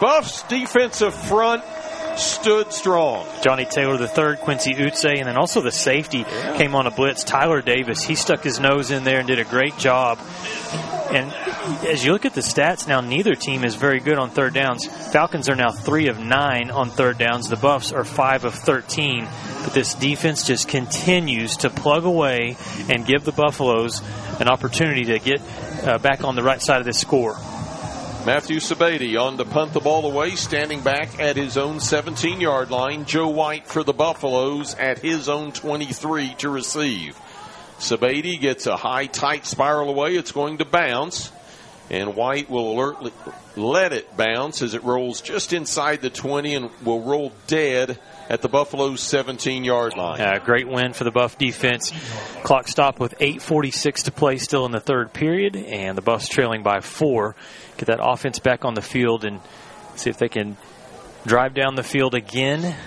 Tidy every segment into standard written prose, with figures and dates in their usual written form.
Buffs defensive front stood strong. Johnny Taylor III, Quincy Utse, and then also the safety came on a blitz. Tyler Davis, he stuck his nose in there and did a great job. And as you look at the stats now, neither team is very good on third downs. Falcons are now 3 of 9 on third downs. The Buffs are 5 of 13. But this defense just continues to plug away and give the Buffaloes an opportunity to get back on the right side of this score. Matthew Sabady on to punt the ball away, standing back at his own 17-yard line. Joe White for the Buffaloes at his own 23 to receive. Sabady gets a high, tight spiral away. It's going to bounce, and White will alertly let it bounce as it rolls just inside the 20 and will roll dead at the Buffalo's 17-yard line. Great win for the Buff defense. Clock stopped with 8:46 to play still in the third period, and the Buffs trailing by 4. Get that offense back on the field and see if they can drive down the field again. It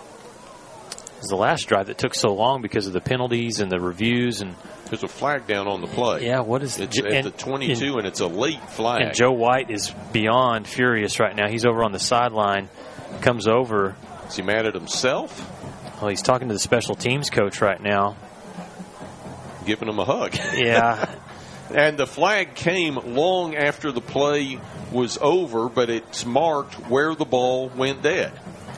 was the last drive that took so long because of the penalties and the reviews. And there's a flag down on the play. Yeah, what is it? It's at the 22, and it's a late flag. And Joe White is beyond furious right now. He's over on the sideline, comes over. Is he mad at himself? Well, he's talking to the special teams coach right now. Giving him a hug. Yeah. And the flag came long after the play was over, but it's marked where the ball went dead.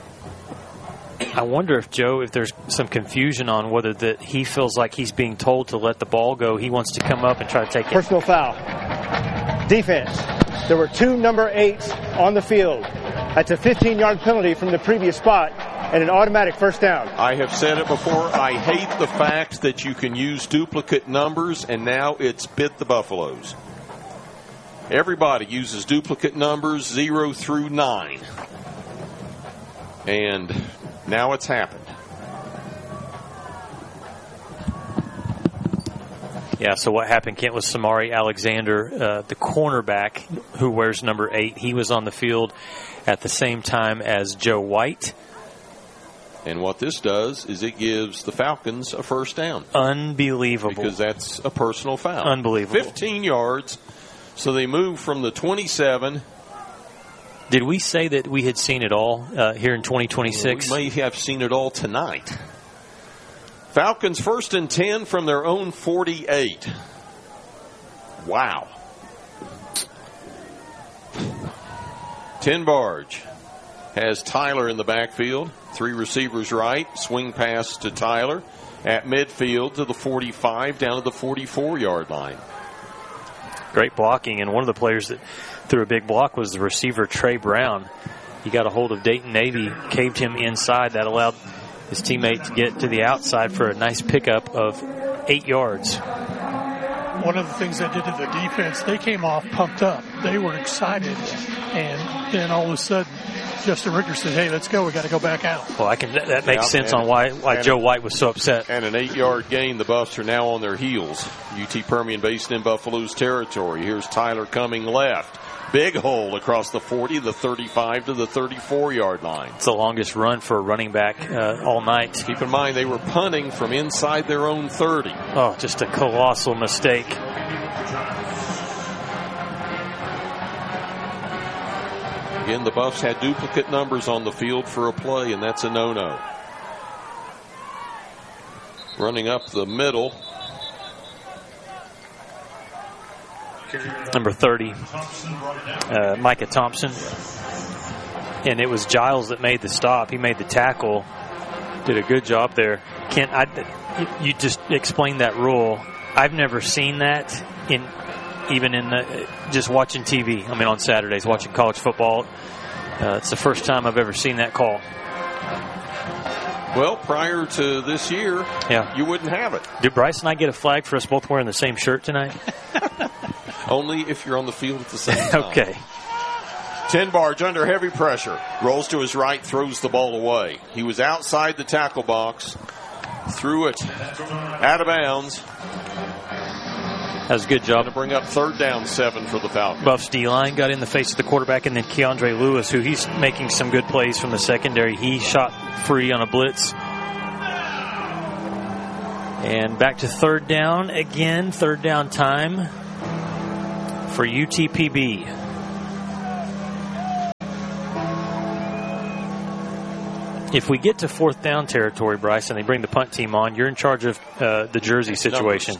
I wonder if, Joe, if there's some confusion on whether that he feels like he's being told to let the ball go. He wants to come up and try to take it. Personal foul. Defense. There were 2 number 8s on the field. That's a 15-yard penalty from the previous spot and an automatic first down. I have said it before. I hate the fact that you can use duplicate numbers, and now it's bit the Buffaloes. Everybody uses duplicate numbers 0 through 9. And now it's happened. Yeah, so what happened, Kent, was Samari Alexander, the cornerback who wears number 8. He was on the field at the same time as Joe White. And what this does is it gives the Falcons a first down. Unbelievable. Because that's a personal foul. Unbelievable. 15 yards. So they move from the 27. Did we say that we had seen it all here in 2026? We may have seen it all tonight. Falcons 1st and 10 from their own 48. Wow. Tinbarge has Tyler in the backfield. 3 receivers right. Swing pass to Tyler at midfield to the 45, down to the 44-yard line. Great blocking, and one of the players that threw a big block was the receiver Trey Brown. He got a hold of Dayton Navy, caved him inside. That allowed his teammate to get to the outside for a nice pickup of 8 yards. One of the things they did to the defense, they came off pumped up. They were excited, and then all of a sudden, Justin Ricker said, "Hey, let's go. We got to go back out." Well, that makes sense on why Joe White was so upset. And an 8-yard gain. The Buffs are now on their heels. UT Permian based in Buffalo's territory. Here's Tyler coming left. Big hole across the 40, the 35 to the 34-yard line. It's the longest run for a running back all night. Keep in mind they were punting from inside their own 30. Oh, just a colossal mistake. Again, the Buffs had duplicate numbers on the field for a play, and that's a no-no. Running up the middle. Number 30, Micah Thompson. And it was Giles that made the stop. He made the tackle. Did a good job there. Kent, you just explained that rule. I've never seen that even in just watching TV. I mean, on Saturdays, watching college football. It's the first time I've ever seen that call. Well, prior to this year, you wouldn't have it. Did Bryce and I get a flag for us both wearing the same shirt tonight? Only if you're on the field at the same time. Okay. Tinbarge under heavy pressure. Rolls to his right, throws the ball away. He was outside the tackle box. Threw it out of bounds. That was a good job. To bring up 3rd down 7 for the Falcons. Buffs D-line got in the face of the quarterback, and then Keandre Lewis, who he's making some good plays from the secondary. He shot free on a blitz. And back to 3rd down again. 3rd down time for UTPB. if we get to fourth down territory, Bryce, and they bring the punt team on, you're in charge of the jersey situation.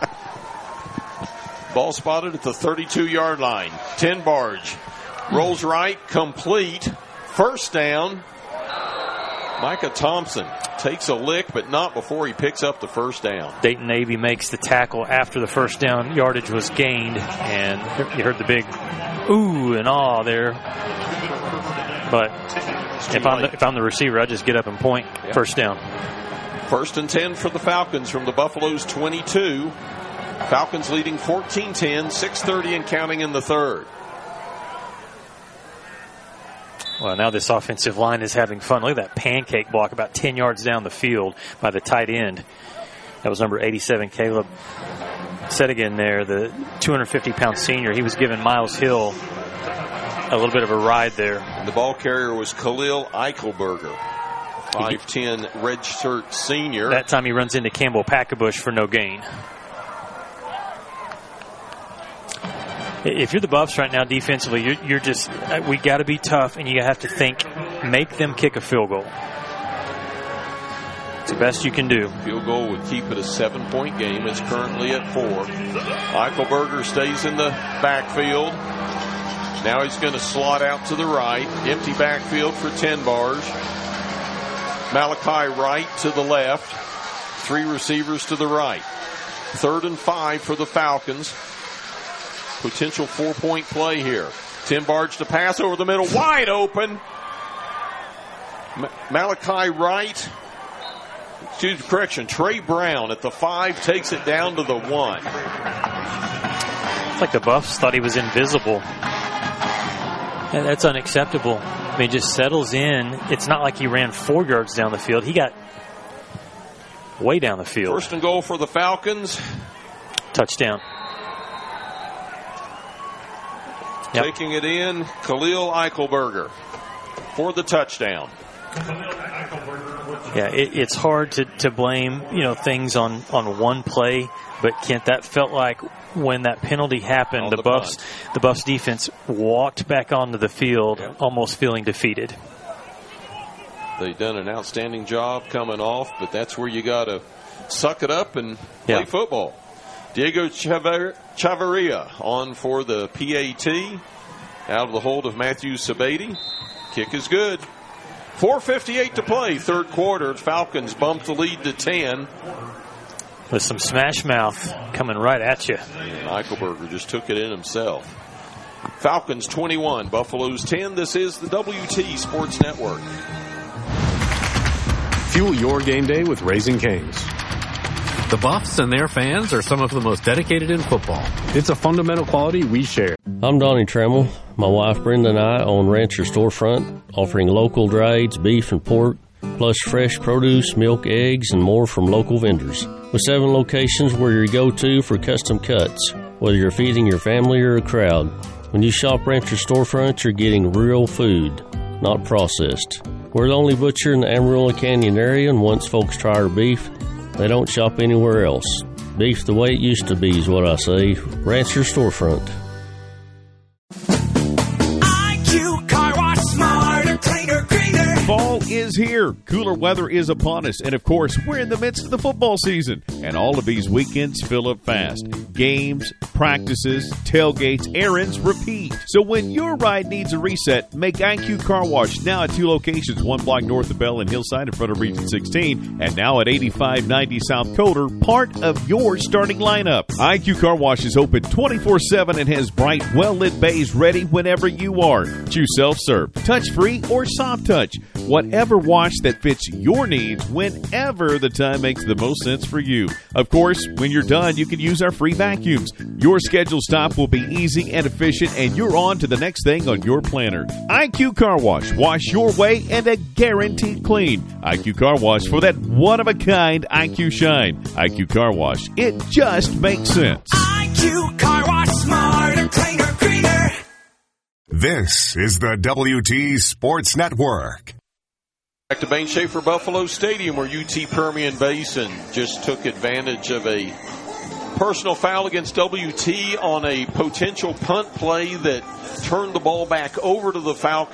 Ball spotted at the 32-yard line. Tenbarge rolls right, complete. First down. Micah Thompson takes a lick, but not before he picks up the first down. Dayton Navy makes the tackle after the first down yardage was gained, and you heard the big ooh and ah there. But if I'm the receiver, I just get up and point. Yep. First down. 1st and 10 for the Falcons from the Buffaloes 22. Falcons leading 14-10, 6:30 and counting in the third. Well, now this offensive line is having fun. Look at that pancake block about 10 yards down the field by the tight end. That was number 87, Caleb Sedigan there, the 250-pound senior. He was giving Miles Hill a little bit of a ride there. The ball carrier was Khalil Eichelberger, 5'10", redshirt senior. That time he runs into Campbell Packabush for no gain. If you're the Buffs right now defensively, you're just, we got to be tough, and you have to think, make them kick a field goal. It's the best you can do. Field goal would keep it a 7-point game. It's currently at 4. Eichelberger stays in the backfield. Now he's going to slot out to the right. Empty backfield for Tenbarge. Malachi Wright to the left. 3 receivers to the right. 3rd and 5 for the Falcons. Potential 4-point play here. Tenbarge to pass over the middle. Wide open. Malachi Wright. Trey Brown at the 5 takes it down to the 1. It's like the Buffs thought he was invisible. And that's unacceptable. I mean, just settles in. It's not like he ran 4 yards down the field. He got way down the field. 1st and goal for the Falcons. Touchdown. Yep. Taking it in, Khalil Eichelberger for the touchdown. Yeah, it's hard to blame, things on one play, but Kent, that felt like when that penalty happened, the Buffs defense walked back onto the field, almost feeling defeated. They've done an outstanding job coming off, but that's where you got to suck it up and play football. Diego Chavarria on for the PAT. Out of the hold of Matthew Sabady. Kick is good. 4:58 to play, third quarter. Falcons bump the lead to 10. With some smash mouth coming right at you. And Eichelberger just took it in himself. Falcons 21, Buffaloes 10. This is the WT Sports Network. Fuel your game day with Raising Cane's. The Buffs and their fans are some of the most dedicated in football. It's a fundamental quality we share. I'm Donnie Trammell. My wife Brenda and I own Rancher Storefront, offering local dried beef and pork, plus fresh produce, milk, eggs, and more from local vendors. With 7 locations, we're your go-to for custom cuts, whether you're feeding your family or a crowd. When you shop Rancher Storefront, you're getting real food, not processed. We're the only butcher in the Amarillo Canyon area, and once folks try our beef, they don't shop anywhere else. Beef the way it used to be is what I say. Rancher Storefront. IQ Car Wash, smarter, cleaner, greener. Fall is here. Cooler weather is upon us. And, of course, we're in the midst of the football season. And all of these weekends fill up fast. Games, practices, tailgates, errands, repeat. So when your ride needs a reset, make IQ Car Wash now at 2 locations, 1 block north of Bell and Hillside in front of Region 16, and now at 8590 South Coder, part of your starting lineup. IQ Car Wash is open 24/7 and has bright, well-lit bays ready whenever you are. Choose self-serve, touch-free, or soft touch. Whatever wash that fits your needs whenever the time makes the most sense for you. Of course, when you're done, you can use our free vacuums. Your scheduled stop will be easy and efficient, and you're on to the next thing on your planner. IQ Car Wash. Wash your way and a guaranteed clean. IQ Car Wash for that one-of-a-kind IQ shine. IQ Car Wash. It just makes sense. IQ Car Wash, smarter, cleaner, greener. This is the WT Sports Network. Back to Bain Schaefer Buffalo Stadium, where UT Permian Basin just took advantage of a personal foul against WT on a potential punt play that turned the ball back over to the Falcons.